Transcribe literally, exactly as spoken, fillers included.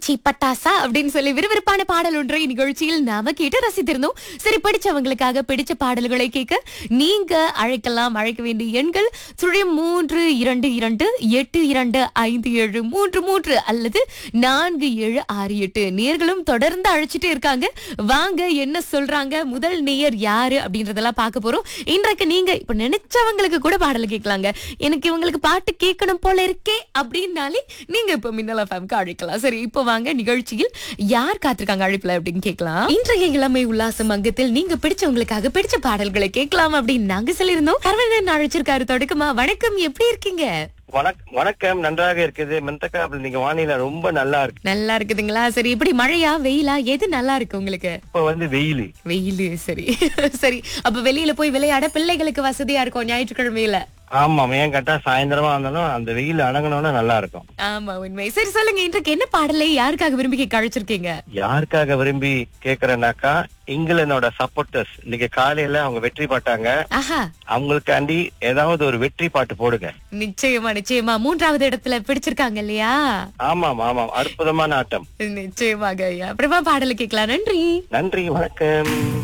பூச்சி பட்டாசா அப்படின்னு சொல்லி விறுவிறுப்பான பாடல் ஒன்றை நிகழ்ச்சியில் நாம கேட்டு ரசித்திருந்தோம். சரி, பிடிச்சவங்களுக்காக பிடிச்ச பாடல்களை கேட்க நீங்க அழைக்கலாம். அழைக்க வேண்டிய எண்கள் சுழியம் மூன்று இரண்டு இரண்டு எட்டு இரண்டு ஐந்து ஏழு மூன்று மூன்று அல்லது நான்கு ஏழு ஆறு எட்டு. நேர்களும் தொடர்ந்து அழைச்சிட்டே இருக்காங்க. வாங்க, என்ன சொல்றாங்க, முதல் நேயர் யாரு அப்படின்றதெல்லாம் பார்க்க போறோம். இன்றைக்கு நீங்க இப்ப நினைச்சவங்களுக்கு கூட பாடல் கேட்கலாங்க. எனக்கு இவங்களுக்கு பாட்டு கேட்கணும் போல இருக்கே அப்படின்னாலே நீங்க இப்ப மின்னல் எஃப்எம்க்கு அழைக்கலாம். சரி, இப்போ வாங்க, நிகழ்ச்சியில் யார் காத்திருக்காங்க அழைப்புல அப்படின்னு கேட்கலாம். இன்றைய இளமை உல்லாசம் அங்கத்தில் நீங்க பிடிச்சவங்களுக்காக பிடிச்ச பாடல்களை கேட்கலாம் அப்படின்னு நாங்க சொல்லியிருந்தோம். அரவிந்தன் அழைச்சிருக்காரு. தொடக்கமா வணக்கம், எப்படி இருக்கீங்க? வணக்கம் வணக்கம் நன்றாக இருக்குது மென்தக்கா. அப்படி நீங்க வானிலை ரொம்ப நல்லா இருக்கு. நல்லா இருக்குதுங்களா? சரி, இப்படி மழையா வெயிலா எது நல்லா இருக்கு உங்களுக்கு? இப்ப வந்து வெயில். வெயிலு. சரி சரி, அப்ப வெளியில போய் விளையாட பிள்ளைகளுக்கு வசதியா இருக்கும் ஞாயிற்றுக்கிழமையில. ஆமா, ஏன் கேட்டா சாயந்தரமா இருந்தாலும் அந்த வெயில் அடங்கணும்னு நல்லா இருக்கும். ஆமா, உண்மை. சரி, சொல்லுங்க, இன்றைக்கு என்ன பாடலை யாருக்காக விரும்பி கேட்க அழைச்சிருக்கீங்க? யாருக்காக விரும்பி கேக்குறேன்னாக்கா, இங்கிலாந்தோட சப்போர்ட்டர்ஸ் இன்னைக்கு காலையில அவங்க வெற்றி பாட்டாங்க. ஆஹா, அவங்களுக்காண்டி ஏதாவது ஒரு வெற்றி பாட்டு போடுங்க. நிச்சயமா நிச்சயமா. மூன்றாவது இடத்துல பிடிச்சிருக்காங்க இல்லையா? ஆமாம் ஆமாம், அற்புதமான ஆட்டம். நிச்சயமாக ஐயா. அப்புறமா பாடலை கேட்கலாம். நன்றி. நன்றி, வணக்கம்.